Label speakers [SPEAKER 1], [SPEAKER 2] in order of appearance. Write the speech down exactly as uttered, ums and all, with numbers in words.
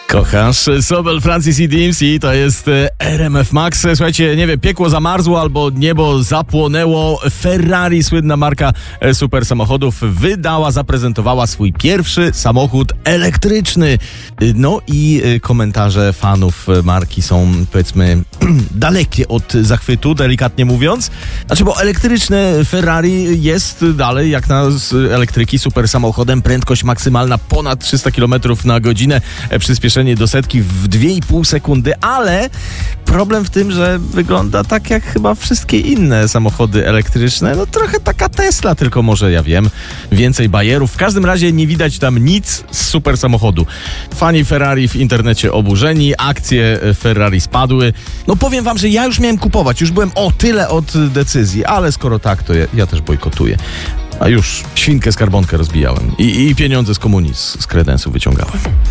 [SPEAKER 1] Kochasz Sobel, Francis i D M C, to jest R M F Max. Słuchajcie, nie wiem, piekło zamarzło albo niebo zapłonęło. Ferrari, słynna marka super samochodów, wydała, zaprezentowała swój pierwszy samochód elektryczny. No i komentarze fanów marki są, powiedzmy, dalekie od zachwytu, delikatnie mówiąc. Znaczy, bo elektryczne Ferrari jest dalej, jak na elektryki, super samochodem. Prędkość maksymalna ponad trzysta kilometrów na godzinę, przyspieszenie do setki w dwie i pół sekundy, ale problem w tym, że wygląda tak jak chyba wszystkie inne samochody elektryczne. No trochę taka Tesla, tylko może, ja wiem, więcej bajerów. W każdym razie nie widać tam nic z super samochodu. Fani Ferrari w internecie oburzeni, akcje Ferrari spadły. No powiem wam, że ja już miałem kupować, już byłem o tyle od decyzji, ale skoro tak, to ja, ja też bojkotuję. A już świnkę skarbonkę rozbijałem i, i pieniądze z komunizmu, z kredensu wyciągałem.